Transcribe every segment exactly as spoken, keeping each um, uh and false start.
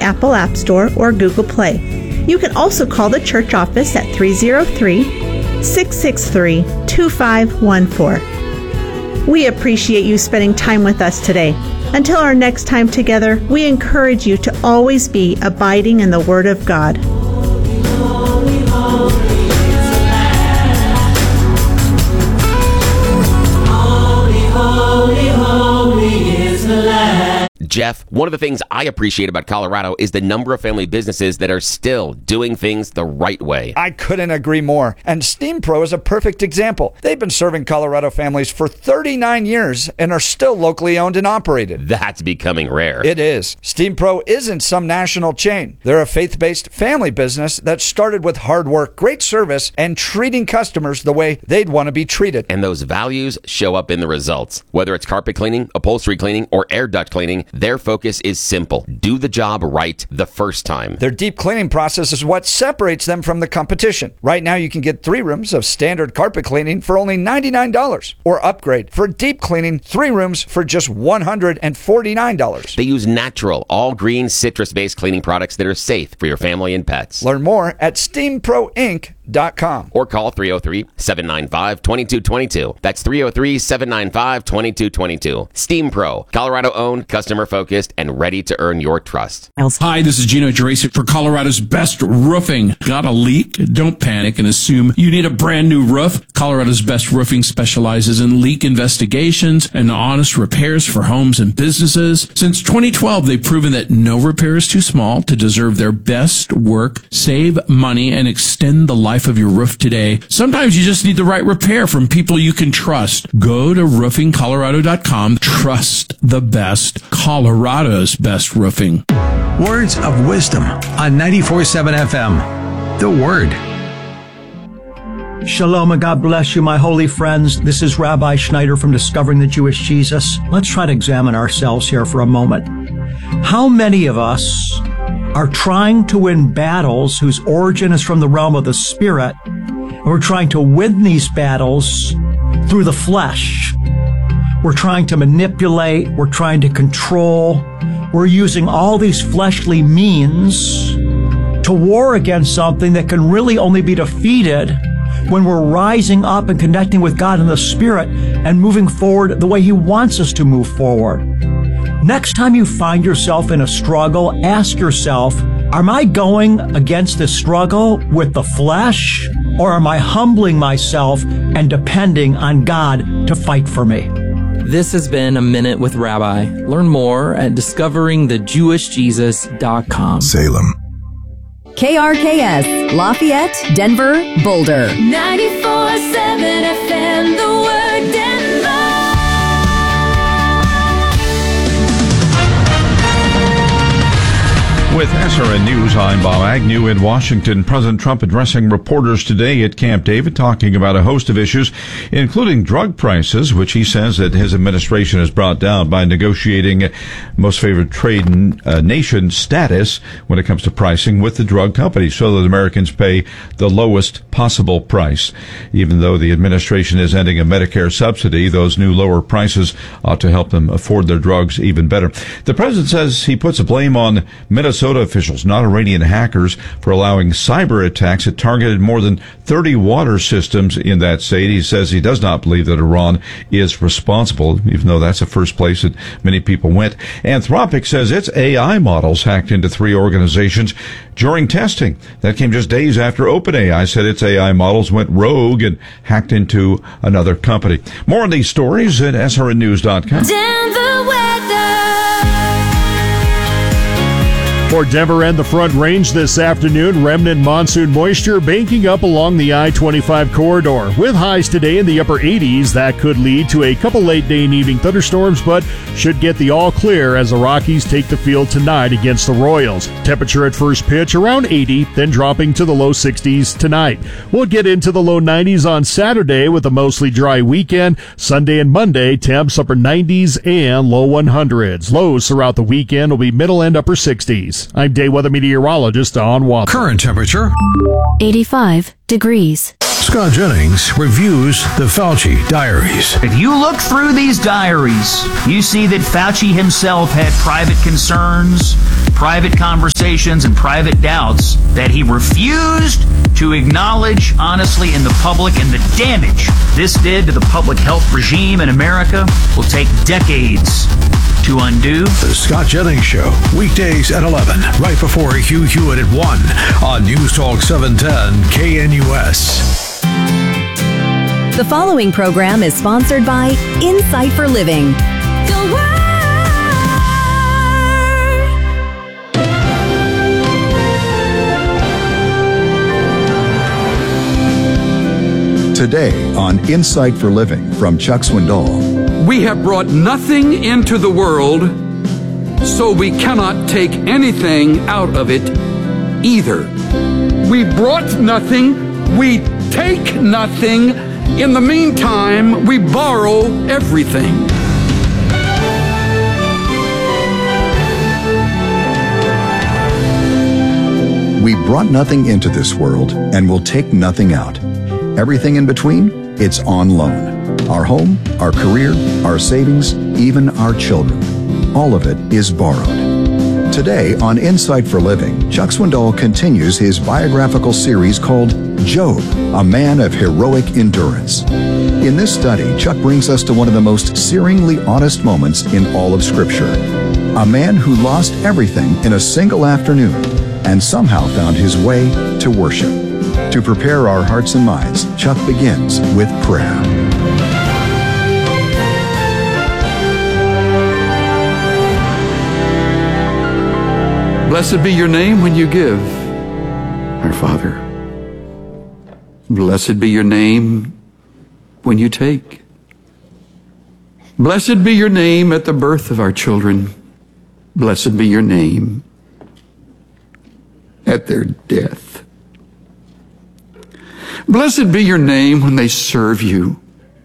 Apple App Store or Google Play. You can also call the church office at three oh three, six six three, two five one four. We appreciate you spending time with us today. Until our next time together, we encourage you to always be abiding in the Word of God. Jeff, one of the things I appreciate about Colorado is the number of family businesses that are still doing things the right way. I couldn't agree more. And Steam Pro is a perfect example. They've been serving Colorado families for thirty-nine years and are still locally owned and operated. That's becoming rare. It is. Steam Pro isn't some national chain. They're a faith-based family business that started with hard work, great service, and treating customers the way they'd want to be treated. And those values show up in the results. Whether it's carpet cleaning, upholstery cleaning, or air duct cleaning, their focus is simple. Do the job right the first time. Their deep cleaning process is what separates them from the competition. Right now, you can get three rooms of standard carpet cleaning for only ninety-nine dollars, or upgrade for deep cleaning three rooms for just one hundred forty-nine dollars. They use natural, all-green, citrus-based cleaning products that are safe for your family and pets. Learn more at steam pro inc dot com or call three oh three, seven nine five, two two two two. That's three oh three, seven nine five, two two two two. Steam Pro, Colorado-owned, customer-focused, and ready to earn your trust. Hi, this is Gino Geraci for Colorado's Best Roofing. Got a leak? Don't panic and assume you need a brand new roof. Colorado's Best Roofing specializes in leak investigations and honest repairs for homes and businesses. Since twenty twelve, they've proven that no repair is too small to deserve their best work. Save money and extend the life of your roof today. Sometimes you just need the right repair from people you can trust. Go to roofing colorado dot com. Trust the best. Colorado's Best Roofing. Words of wisdom on ninety-four point seven F M. The Word. Shalom and God bless you, my holy friends. This is Rabbi Schneider from Discovering the Jewish Jesus. Let's try to examine ourselves here for a moment. How many of us are trying to win battles whose origin is from the realm of the Spirit, and we're trying to win these battles through the flesh? We're trying to manipulate, we're trying to control, we're using all these fleshly means to war against something that can really only be defeated when we're rising up and connecting with God in the Spirit and moving forward the way He wants us to move forward. Next time you find yourself in a struggle, ask yourself, am I going against this struggle with the flesh, or am I humbling myself and depending on God to fight for me? This has been A Minute with Rabbi. Learn more at discovering the jewish jesus dot com. Salem. K R K S, Lafayette, Denver, Boulder. ninety-four point seven F M, The Word, Denver. With S R N News, I'm Bob Agnew in Washington. President Trump addressing reporters today at Camp David, talking about a host of issues, including drug prices, which he says that his administration has brought down by negotiating most favored trade uh, nation status when it comes to pricing with the drug companies, so that Americans pay the lowest possible price. Even though the administration is ending a Medicare subsidy, those new lower prices ought to help them afford their drugs even better. The president says he puts the blame on Minnesota officials, not Iranian hackers, for allowing cyber attacks that targeted more than thirty water systems in that state. He says he does not believe that Iran is responsible, even though that's the first place that many people went. Anthropic says its A I models hacked into three organizations during testing. That came just days after OpenAI said its A I models went rogue and hacked into another company. More on these stories at S R N news dot com. Denver weather. For Denver and the Front Range this afternoon, remnant monsoon moisture banking up along the I twenty-five corridor. With highs today in the upper eighties, that could lead to a couple late day and evening thunderstorms, but should get the all clear as the Rockies take the field tonight against the Royals. Temperature at first pitch around eighty, then dropping to the low sixties tonight. We'll get into the low nineties on Saturday with a mostly dry weekend. Sunday and Monday, temps upper nineties and low hundreds. Lows throughout the weekend will be middle and upper sixties. I'm day weather meteorologist Don Watson. Current temperature eighty-five degrees. Scott Jennings reviews the Fauci diaries. If you look through these diaries, you see that Fauci himself had private concerns, private conversations, and private doubts that he refused to acknowledge honestly in the public, and the damage this did to the public health regime in America will take decades to undo. The Scott Jennings Show, weekdays at eleven, right before Hugh Hewitt at one on News Talk seven ten K N U S. The following program is sponsored by Insight for Living. The Word. Today on Insight for Living from Chuck Swindoll. We have brought nothing into the world, so we cannot take anything out of it either. We brought nothing, we take nothing. In the meantime, we borrow everything. We brought nothing into this world and will take nothing out. Everything in between, it's on loan. Our home, our career, our savings, even our children. All of it is borrowed. Today on Insight for Living, Chuck Swindoll continues his biographical series called Job, a man of heroic endurance. In this study, Chuck brings us to one of the most searingly honest moments in all of Scripture. A man who lost everything in a single afternoon and somehow found his way to worship. To prepare our hearts and minds, Chuck begins with prayer. Blessed be your name when you give, our Father. Blessed be your name when you take. Blessed be your name at the birth of our children. Blessed be your name at their death. Blessed be your name when they serve you.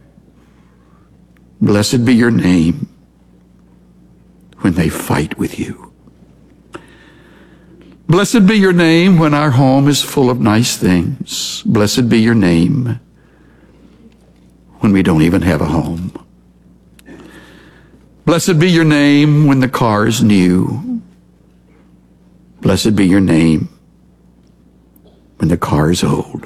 Blessed be your name when they fight with you. Blessed be your name when our home is full of nice things. Blessed be your name when we don't even have a home. Blessed be your name when the car is new. Blessed be your name when the car is old.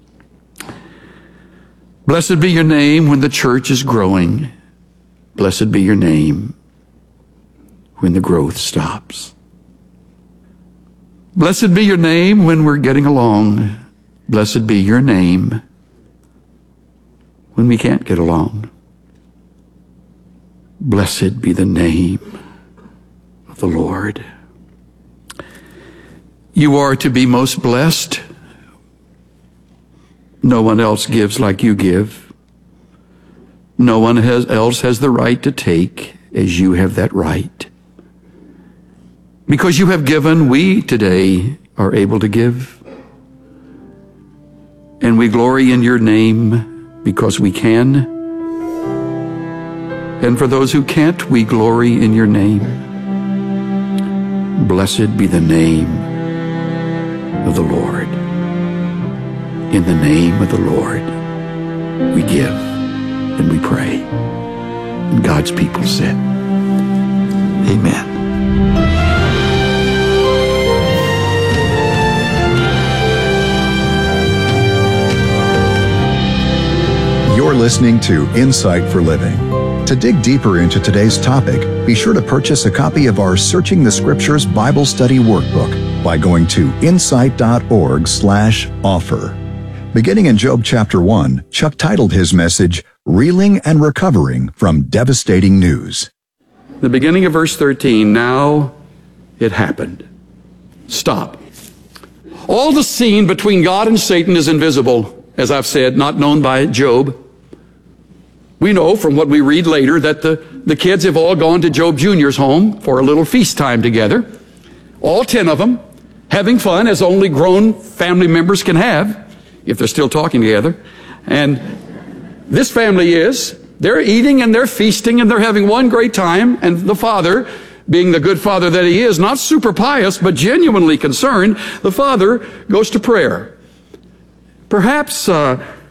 Blessed be your name when the church is growing. Blessed be your name when the growth stops. Blessed be your name when we're getting along. Blessed be your name when we can't get along. Blessed be the name of the Lord. You are to be most blessed. No one else gives like you give. No one has, else has the right to take as you have that right. Because you have given, we today are able to give. And we glory in your name because we can. And for those who can't, we glory in your name. Blessed be the name of the Lord. In the name of the Lord, we give and we pray. And God's people said, amen. You're listening to Insight for Living. To dig deeper into today's topic, be sure to purchase a copy of our Searching the Scriptures Bible Study Workbook by going to insight.org slash offer. Beginning in Job chapter one, Chuck titled his message, Reeling and Recovering from Devastating News. The beginning of verse thirteen, now it happened. Stop. All the scene between God and Satan is invisible, as I've said, not known by Job. We know from what we read later that the, the kids have all gone to Job Junior's home for a little feast time together. All ten of them, having fun as only grown family members can have, if they're still talking together. And this family is, they're eating and they're feasting and they're having one great time. And the father, being the good father that he is, not super pious, but genuinely concerned, the father goes to prayer. Perhaps uh,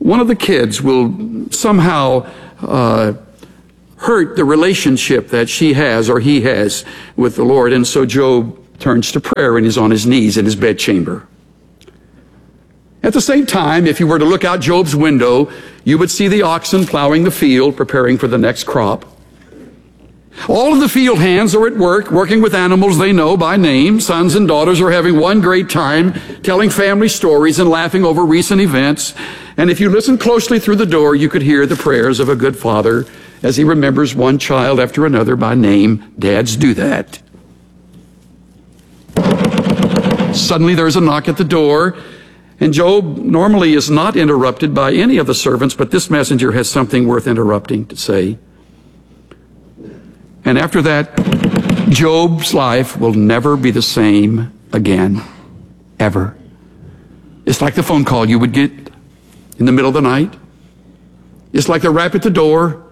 one of the kids will somehow uh, hurt the relationship that she has or he has with the Lord. And so Job turns to prayer and he's on his knees in his bedchamber. At the same time, if you were to look out Job's window, you would see the oxen plowing the field, preparing for the next crop. All of the field hands are at work, working with animals they know by name. Sons and daughters are having one great time, telling family stories and laughing over recent events. And if you listen closely through the door, you could hear the prayers of a good father as he remembers one child after another by name. Dads do that. Suddenly there's a knock at the door, and Job normally is not interrupted by any of the servants, but this messenger has something worth interrupting to say. And after that, Job's life will never be the same again, ever. It's like the phone call you would get in the middle of the night. It's like the rap at the door.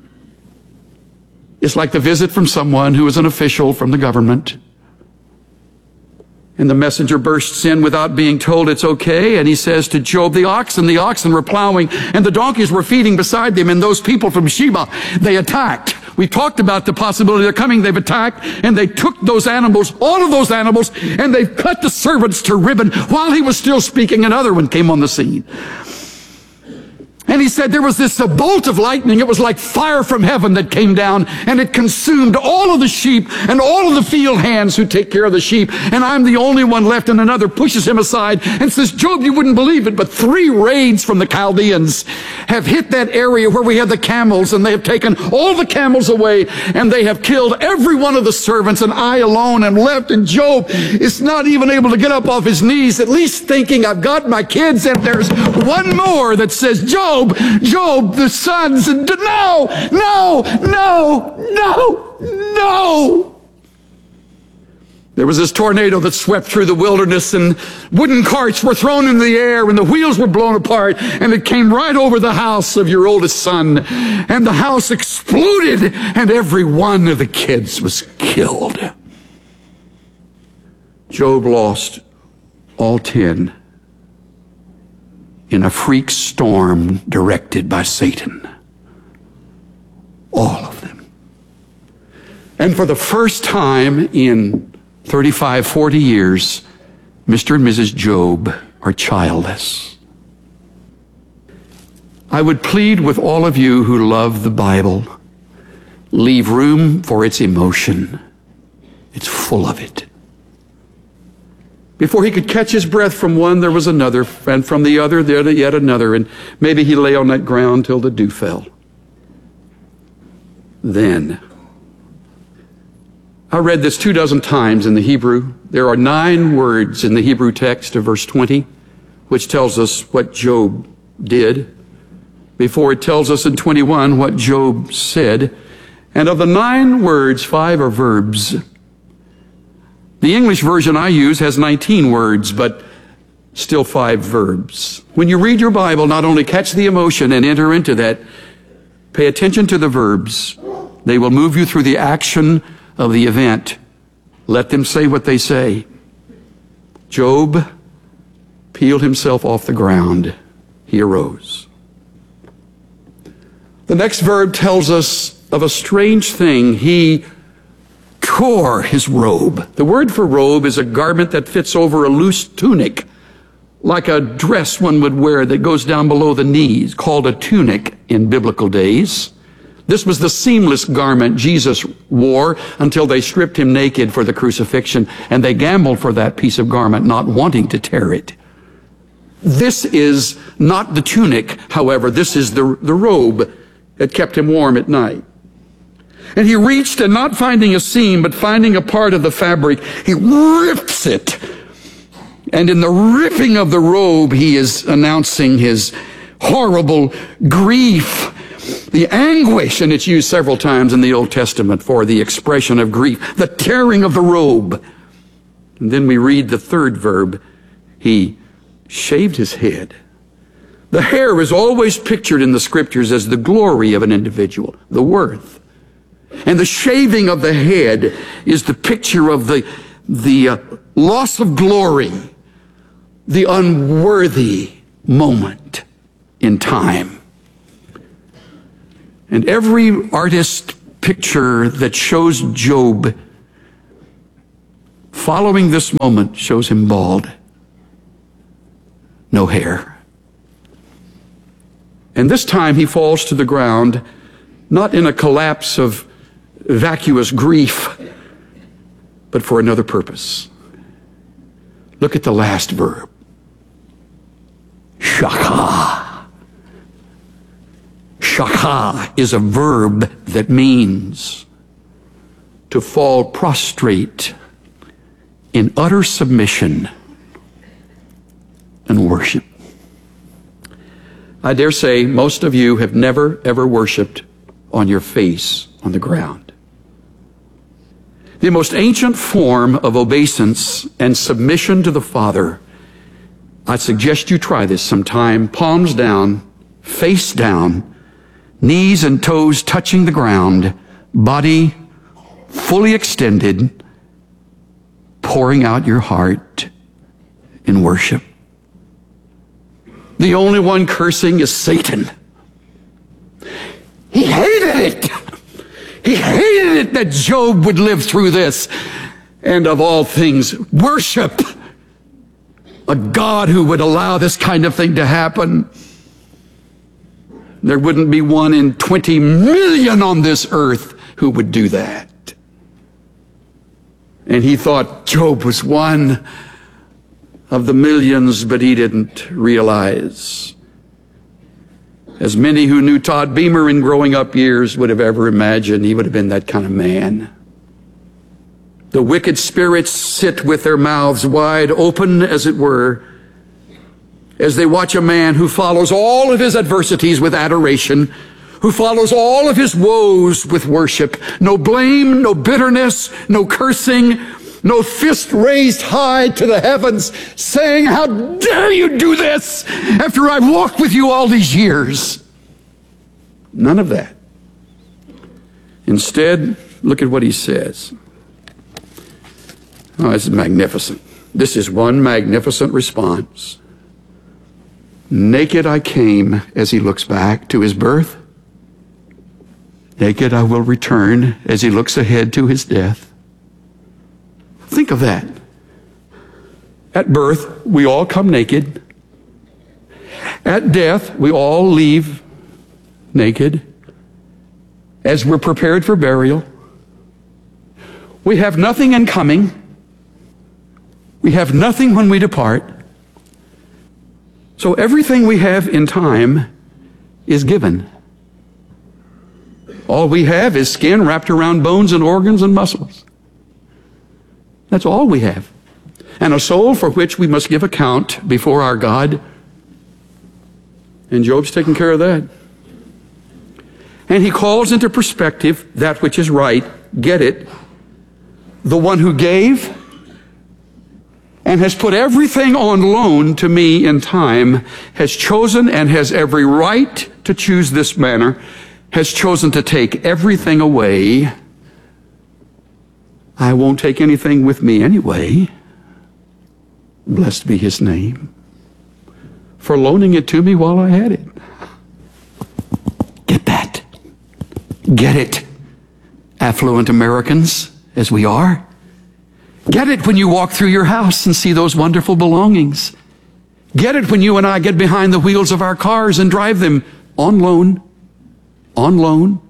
It's like the visit from someone who is an official from the government. And the messenger bursts in without being told it's okay, and he says to Job, the oxen, the oxen were plowing, and the donkeys were feeding beside them, and those people from Sheba, they attacked. We talked about the possibility they're coming. They've attacked, and they took those animals, all of those animals, and they've cut the servants to ribbon. While he was still speaking, another one came on the scene. And he said there was this a bolt of lightning. It was like fire from heaven that came down, and it consumed all of the sheep and all of the field hands who take care of the sheep. And I'm the only one left. And another pushes him aside and says, Job, you wouldn't believe it, but three raids from the Chaldeans have hit that area where we have the camels, and they have taken all the camels away, and they have killed every one of the servants, and I alone am left. And Job is not even able to get up off his knees, at least thinking, I've got my kids, and there's one more that says, Job, Job, the sons, and no, no, no, no, no. There was this tornado that swept through the wilderness, and wooden carts were thrown into the air, and the wheels were blown apart, and it came right over the house of your oldest son, and the house exploded, and every one of the kids was killed. Job lost all ten in a freak storm directed by Satan. All of them. And for the first time in thirty-five, forty years, Mister and Missus Job are childless. I would plead with all of you who love the Bible, leave room for its emotion. It's full of it. Before he could catch his breath from one, there was another, and from the other, there yet another, and maybe he lay on that ground till the dew fell. Then, I read this two dozen times in the Hebrew. There are nine words in the Hebrew text of verse twenty, which tells us what Job did, before it tells us in twenty-one what Job said. And of the nine words, five are verbs. The English version I use has nineteen words, but still five verbs. When you read your Bible, not only catch the emotion and enter into that, pay attention to the verbs. They will move you through the action of the event. Let them say what they say. Job peeled himself off the ground. He arose. The next verb tells us of a strange thing. He tore his robe. The word for robe is a garment that fits over a loose tunic, like a dress one would wear that goes down below the knees, called a tunic in biblical days. This was the seamless garment Jesus wore until they stripped him naked for the crucifixion, and they gambled for that piece of garment, not wanting to tear it. This is not the tunic, however. This is the, the robe that kept him warm at night. And he reached, and not finding a seam, but finding a part of the fabric, he rips it. And in the ripping of the robe, he is announcing his horrible grief, the anguish, and it's used several times in the Old Testament for the expression of grief, the tearing of the robe. And then we read the third verb, he shaved his head. The hair is always pictured in the scriptures as the glory of an individual, the worth. And the shaving of the head is the picture of the, the uh, loss of glory, the unworthy moment. in time. And every artist picture that shows Job following this moment shows him bald, no hair. And this time he falls to the ground, not in a collapse of vacuous grief, but for another purpose. Look at the last verb. Shaka. Shaka is a verb that means to fall prostrate in utter submission and worship. I dare say most of you have never, ever worshiped on your face on the ground. The most ancient form of obeisance and submission to the Father, I suggest you try this sometime. Palms down, face down, knees and toes touching the ground, body fully extended, pouring out your heart in worship. The only one cursing is Satan. He hated it. He hated it that Job would live through this. And of all things, worship a God who would allow this kind of thing to happen. There wouldn't be one in twenty million on this earth who would do that. And he thought Job was one of the millions, but he didn't realize. As many who knew Todd Beamer in growing up years would have ever imagined, he would have been that kind of man. The wicked spirits sit with their mouths wide open, as it were, as they watch a man who follows all of his adversities with adoration, who follows all of his woes with worship. No blame, no bitterness, no cursing, no fist raised high to the heavens saying, "How dare you do this after I've walked with you all these years?" None of that. Instead, look at what he says. Oh, this is magnificent. This is one magnificent response. Naked I came, as he looks back to his birth. Naked I will return, as he looks ahead to his death. Think of that. At birth, we all come naked. At death, we all leave naked. As we're prepared for burial, we have nothing in coming. We have nothing when we depart. So everything we have in time is given. All we have is skin wrapped around bones and organs and muscles. That's all we have. And a soul for which we must give account before our God. And Job's taking care of that. And he calls into perspective that which is right. Get it? The one who gave and has put everything on loan to me in time has chosen and has every right to choose this manner, has chosen to take everything away. I won't take anything with me anyway. Blessed be his name for loaning it to me while I had it. Get that. Get it, affluent Americans, as we are. Get it when you walk through your house and see those wonderful belongings. Get it when you and I get behind the wheels of our cars and drive them on loan, on loan.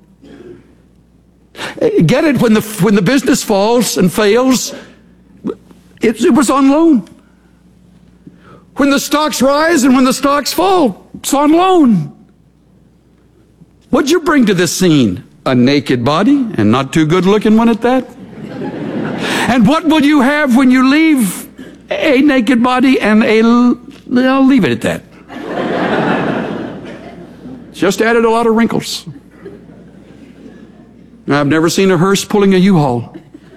Get it when the when the business falls and fails, it, it was on loan. When the stocks rise and when the stocks fall, it's on loan. What'd you bring to this scene? A naked body, and not too good looking one at that. And what will you have when you leave a naked body and a... I'll leave it at that. Just added a lot of wrinkles. I've never seen a hearse pulling a U-Haul.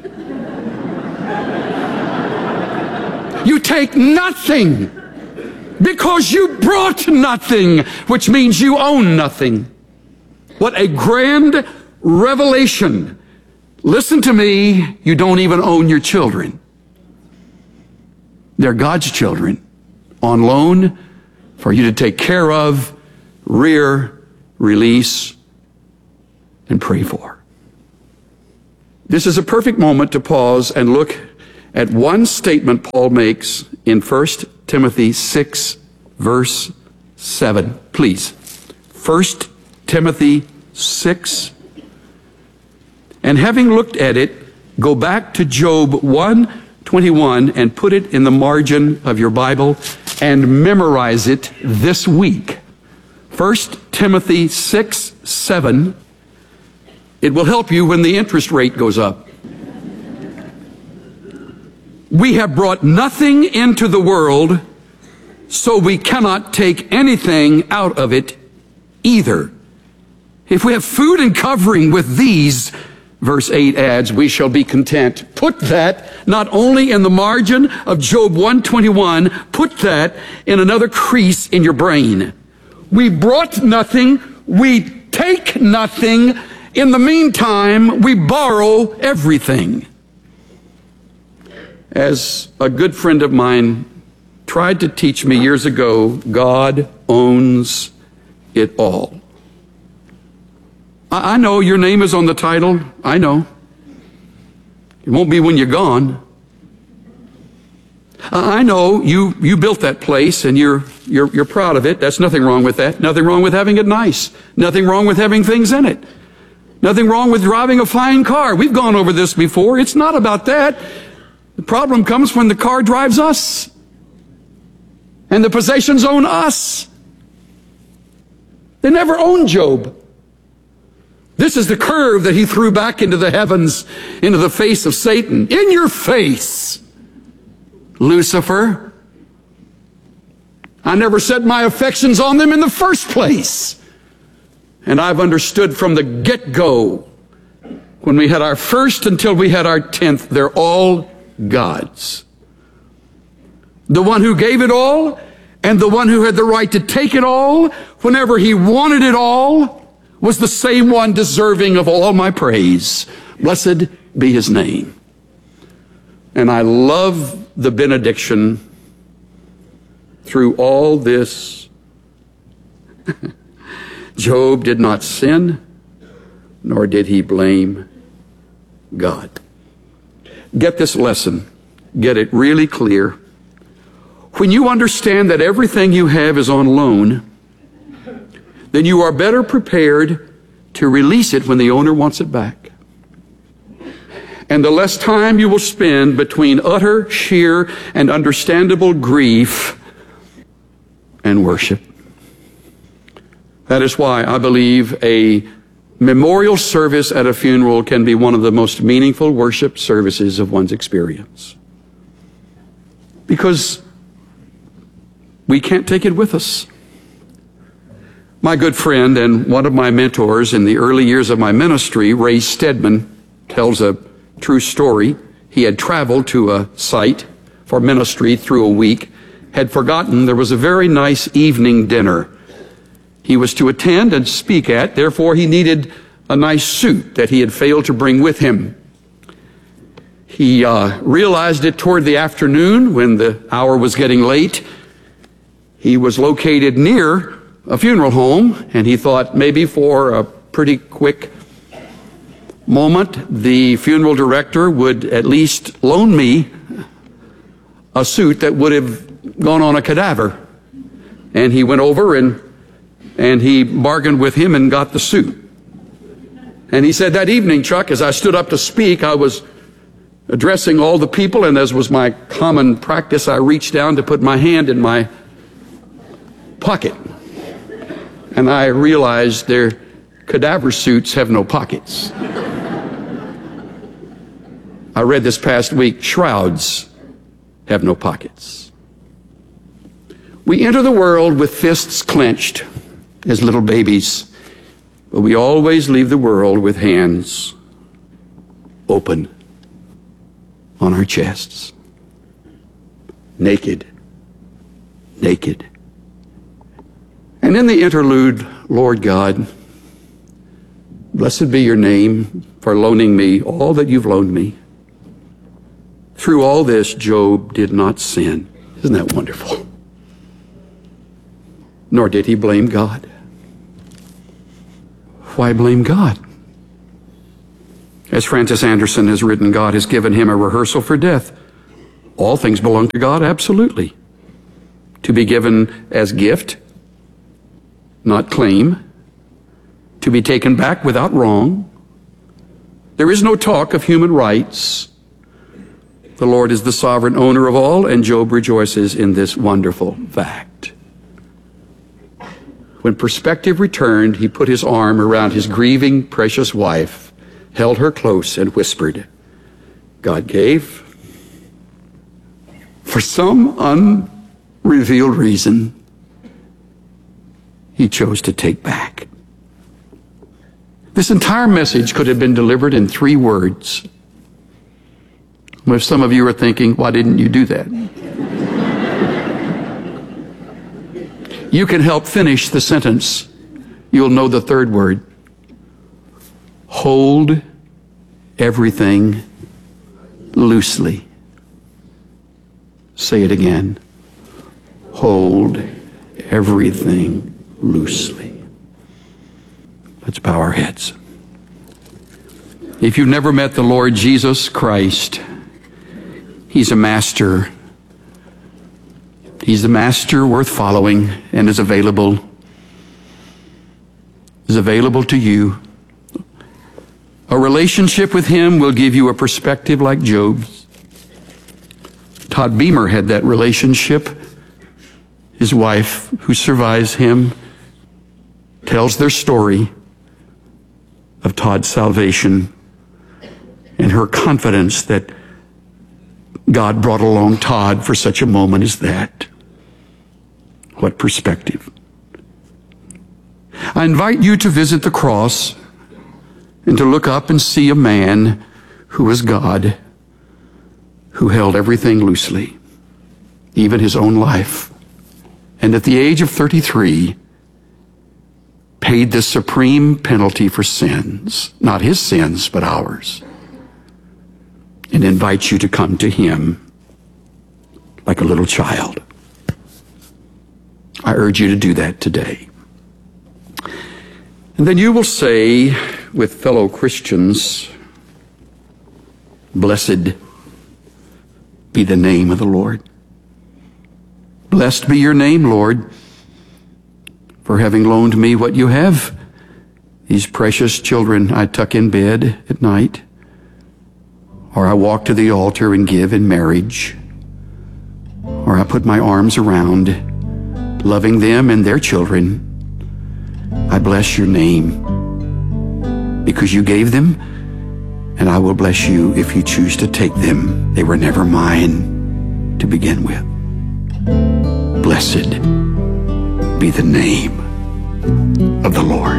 You take nothing because you brought nothing, which means you own nothing. What a grand revelation. Listen to me, you don't even own your children. They're God's children on loan for you to take care of rear, release, and pray for. This is a perfect moment to pause and look at one statement Paul makes in First Timothy six, verse seven. Please. First Timothy six. And having looked at it, go back to Job one twenty-one and put it in the margin of your Bible and memorize it this week. First Timothy six, seven. It will help you when the interest rate goes up. We have brought nothing into the world, so we cannot take anything out of it either. If we have food and covering with these, verse eight adds, we shall be content. Put that not only in the margin of Job one twenty-one, put that in another crease in your brain. We brought nothing, we take nothing. In the meantime, we borrow everything. As a good friend of mine tried to teach me years ago, God owns it all. I know your name is on the title. I know. It won't be when you're gone. I know you, you built that place and you're, you're, you're proud of it. That's nothing wrong with that. Nothing wrong with having it nice. Nothing wrong with having things in it. Nothing wrong with driving a fine car. We've gone over this before. It's not about that. The problem comes when the car drives us and the possessions own us. They never owned Job. This is the curve that he threw back into the heavens, into the face of Satan. In your face, Lucifer. I never set my affections on them in the first place. And I've understood from the get-go, when we had our first until we had our tenth, they're all God's. The one who gave it all and the one who had the right to take it all whenever he wanted it all was the same one deserving of all my praise. Blessed be his name. And I love the benediction through all this. Job did not sin, nor did he blame God. Get this lesson. Get it really clear. When you understand that everything you have is on loan, then you are better prepared to release it when the owner wants it back. And the less time you will spend between utter, sheer, and understandable grief and worship. That is why I believe a memorial service at a funeral can be one of the most meaningful worship services of one's experience. Because we can't take it with us. My good friend and one of my mentors in the early years of my ministry, Ray Stedman, tells a true story. He had traveled to a site for ministry through a week, had forgotten there was a very nice evening dinner he was to attend and speak at. Therefore, he needed a nice suit that he had failed to bring with him. He uh, realized it toward the afternoon when the hour was getting late. He was located near a funeral home, and he thought maybe for a pretty quick moment, the funeral director would at least loan me a suit that would have gone on a cadaver. And he went over and and he bargained with him and got the suit. And he said, that evening, Chuck, as I stood up to speak, I was addressing all the people, and as was my common practice, I reached down to put my hand in my pocket. And I realized their cadaver suits have no pockets. I read this past week, shrouds have no pockets. We enter the world with fists clenched as little babies, but we always leave the world with hands open on our chests. Naked. Naked. And in the interlude, Lord God, blessed be your name for loaning me all that you've loaned me. Through all this, Job did not sin. Isn't that wonderful? Nor did he blame God. why blame God? As Francis Anderson has written, God has given him a rehearsal for death. All things belong to God, absolutely. To be given as gift, not claim. To be taken back without wrong. There is no talk of human rights. The Lord is the sovereign owner of all, and Job rejoices in this wonderful fact. When perspective returned, he put his arm around his grieving, precious wife, held her close, and whispered, God gave. For some unrevealed reason, he chose to take back. This entire message could have been delivered in three words. If some of you are thinking, why didn't you do that? You can help finish the sentence. You'll know the third word. Hold everything loosely. Say it again. Hold everything loosely. Let's bow our heads. If you've never met the Lord Jesus Christ, He's a master. He's the master worth following and is available. Is available to you. A relationship with Him will give you a perspective like Job's. Todd Beamer had that relationship. His wife, who survives him, tells their story of Todd's salvation and her confidence that God brought along Todd for such a moment as that. What perspective. I invite you to visit the cross and to look up and see a man who is God, who held everything loosely, even his own life, and at the age of thirty-three, paid the supreme penalty for sins, not his sins, but ours, and invites you to come to Him like a little child. I urge you to do that today. And then you will say with fellow Christians, blessed be the name of the Lord. Blessed be your name, Lord, for having loaned me what you have. These precious children I tuck in bed at night, or I walk to the altar and give in marriage, or I put my arms around, loving them and their children. I bless your name because you gave them, and I will bless you if you choose to take them. They were never mine to begin with. Blessed be the name of the Lord.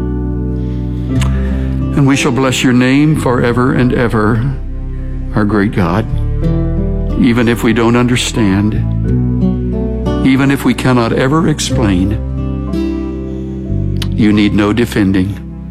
And we shall bless your name forever and ever, our great God, even if we don't understand, even if we cannot ever explain. You need no defending.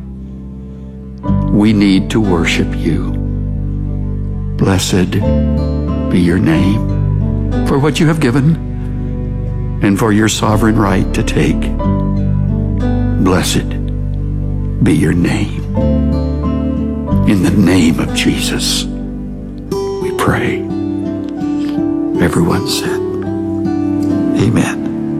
We need to worship you. Blessed be your name for what you have given and for your sovereign right to take. Blessed be your name. In the name of Jesus, we pray. Everyone said, Amen.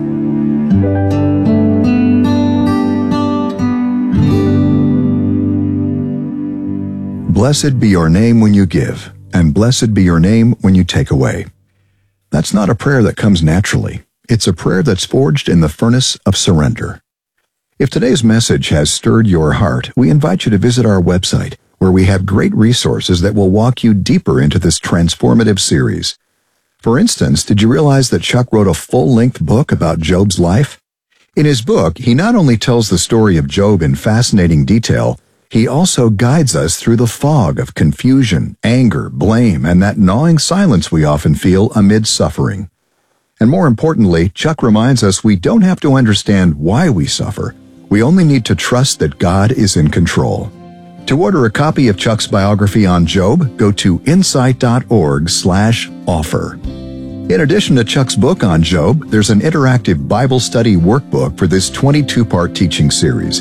Blessed be your name when you give, and blessed be your name when you take away. That's not a prayer that comes naturally. It's a prayer that's forged in the furnace of surrender. If today's message has stirred your heart, we invite you to visit our website, where we have great resources that will walk you deeper into this transformative series. For instance, did you realize that Chuck wrote a full-length book about Job's life? In his book, he not only tells the story of Job in fascinating detail, he also guides us through the fog of confusion, anger, blame, and that gnawing silence we often feel amid suffering. And more importantly, Chuck reminds us we don't have to understand why we suffer. We only need to trust that God is in control. To order a copy of Chuck's biography on Job, go to insight.org slash offer. In addition to Chuck's book on Job, there's an interactive Bible study workbook for this twenty-two part teaching series.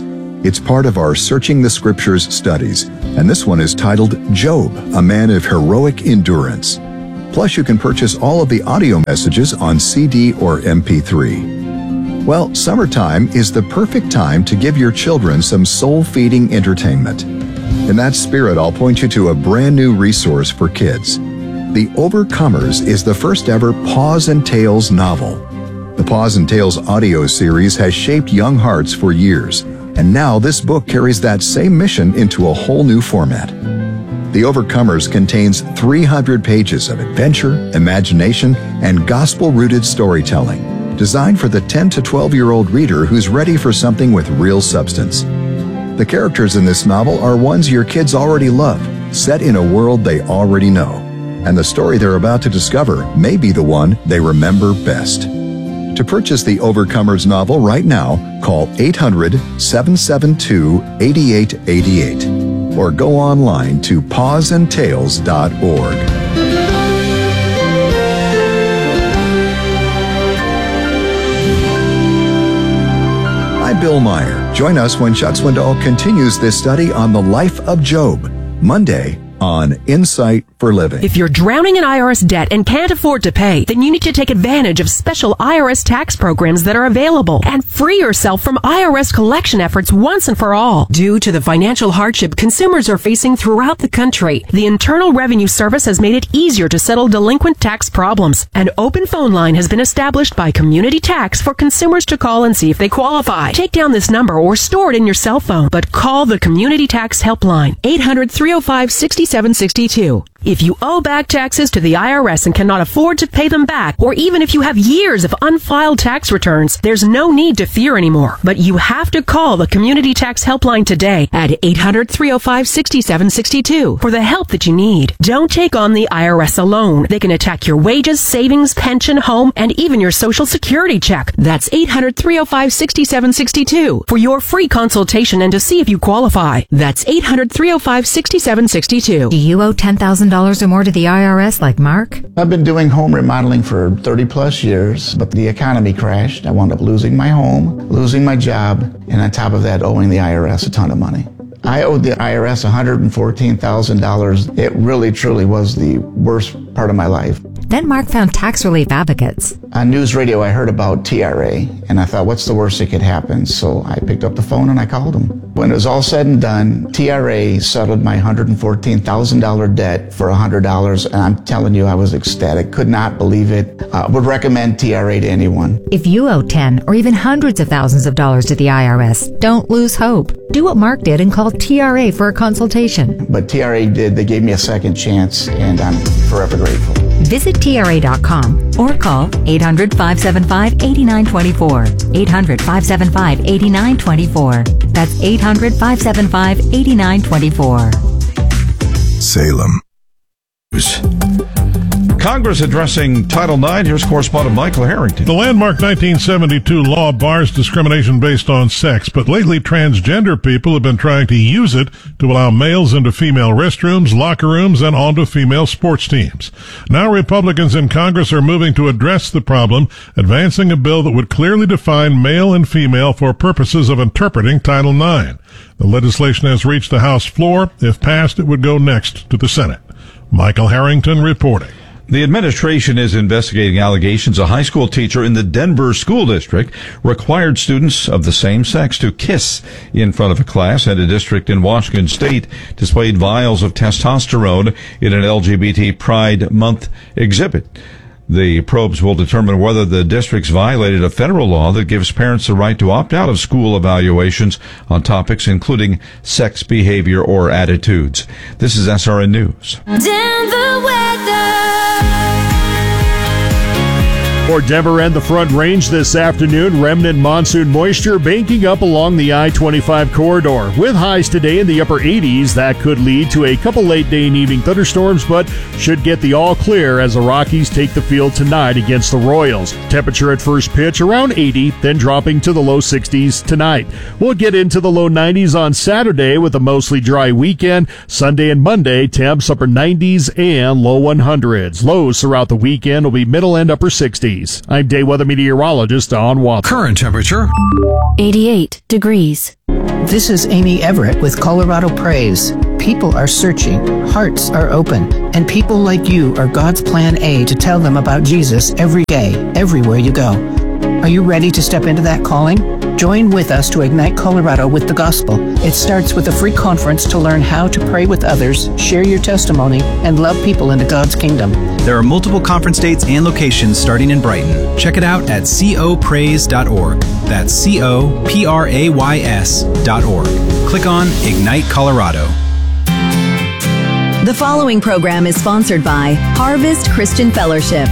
It's part of our Searching the Scriptures studies, and this one is titled Job, a Man of Heroic Endurance. Plus, you can purchase all of the audio messages on C D or M P three. Well, summertime is the perfect time to give your children some soul-feeding entertainment. In that spirit, I'll point you to a brand new resource for kids. The Overcomers is the first ever Paws and Tales novel. The Paws and Tales audio series has shaped young hearts for years, and now this book carries that same mission into a whole new format. The Overcomers contains three hundred pages of adventure, imagination, and gospel-rooted storytelling, designed for the ten to twelve-year-old reader who's ready for something with real substance. The characters in this novel are ones your kids already love, set in a world they already know, and the story they're about to discover may be the one they remember best. To purchase the Overcomers novel right now, call eight hundred, seven seven two, eight eight eight eight or go online to paws and tales dot org. I'm Bill Meyer. Join us when Chuck Swindoll continues this study on the life of Job, Monday on Insight for Living. If you're drowning in I R S debt and can't afford to pay, then you need to take advantage of special I R S tax programs that are available and free yourself from I R S collection efforts once and for all. Due to the financial hardship consumers are facing throughout the country, the Internal Revenue Service has made it easier to settle delinquent tax problems. An open phone line has been established by Community Tax for consumers to call and see if they qualify. Take down this number or store it in your cell phone, but call the Community Tax Helpline, eight hundred, three oh five, six seven six two. If you owe back taxes to the I R S and cannot afford to pay them back, or even if you have years of unfiled tax returns, there's no need to fear anymore. But you have to call the Community Tax Helpline today at eight hundred, three oh five, six seven six two for the help that you need. Don't take on the I R S alone. They can attack your wages, savings, pension, home, and even your Social Security check. That's eight hundred, three oh five, six seven six two for your free consultation and to see if you qualify. That's eight hundred, three oh five, six seven six two. Do you owe ten thousand dollars or more to the I R S like Mark? I've been doing home remodeling for thirty plus years, but the economy crashed. I wound up losing my home, losing my job, and on top of that, owing the I R S a ton of money. I owed the I R S one hundred fourteen thousand dollars. It really, truly was the worst part of my life. Then Mark found Tax Relief Advocates. On news radio, I heard about T R A, and I thought, what's the worst that could happen? So I picked up the phone and I called them. When it was all said and done, T R A settled my one hundred fourteen thousand dollars debt for one hundred dollars, and I'm telling you, I was ecstatic. Could not believe it. Uh, would recommend T R A to anyone. If you owe ten or even hundreds of thousands of dollars to the I R S, don't lose hope. Do what Mark did and call T R A for a consultation. But T R A did. They gave me a second chance, and I'm forever grateful. Visit T R A dot com or call eight hundred, five seven five, eight nine two four. eight hundred, five seven five, eight nine two four. That's eight hundred, five seven five, eight nine two four. Salem. Congress addressing Title nine. Here's correspondent Michael Harrington. The landmark nineteen seventy-two law bars discrimination based on sex, but lately transgender people have been trying to use it to allow males into female restrooms, locker rooms, and onto female sports teams. Now Republicans in Congress are moving to address the problem, advancing a bill that would clearly define male and female for purposes of interpreting Title nine. The legislation has reached the House floor. If passed, it would go next to the Senate. Michael Harrington reporting. The administration is investigating allegations a high school teacher in the Denver School District required students of the same sex to kiss in front of a class, and a district in Washington State displayed vials of testosterone in an L G B T Pride Month exhibit. The probes will determine whether the districts violated a federal law that gives parents the right to opt out of school evaluations on topics including sex behavior or attitudes. This is S R N News. Denver weather. For Denver and the Front Range this afternoon, remnant monsoon moisture banking up along the I twenty-five corridor. With highs today in the upper eighties, that could lead to a couple late day and evening thunderstorms, but should get the all clear as the Rockies take the field tonight against the Royals. Temperature at first pitch around eighty, then dropping to the low sixties tonight. We'll get into the low nineties on Saturday with a mostly dry weekend. Sunday and Monday, temps upper nineties and low hundreds. Lows throughout the weekend will be middle and upper sixties. degrees. I'm day weather meteorologist Don Watson. Current temperature eighty-eight degrees. This is Amy Everett with Colorado Praise. People are searching, hearts are open, and people like you are God's plan A to tell them about Jesus every day, everywhere you go. Are you ready to step into that calling? Join with us to ignite Colorado with the gospel. It starts with a free conference to learn how to pray with others, share your testimony, and love people into God's kingdom. There are multiple conference dates and locations starting in Brighton. Check it out at co praise dot org. That's C O P R A Y S dot org. Click on Ignite Colorado. The following program is sponsored by Harvest Christian Fellowship.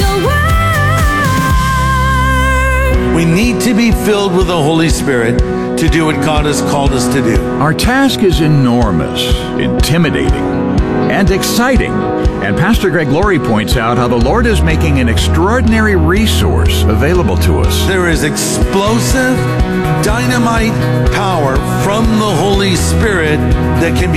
We need to be filled with the Holy Spirit to do what God has called us to do. Our task is enormous, intimidating, and exciting. And Pastor Greg Laurie points out how the Lord is making an extraordinary resource available to us. There is explosive, dynamite power from the Holy Spirit that can be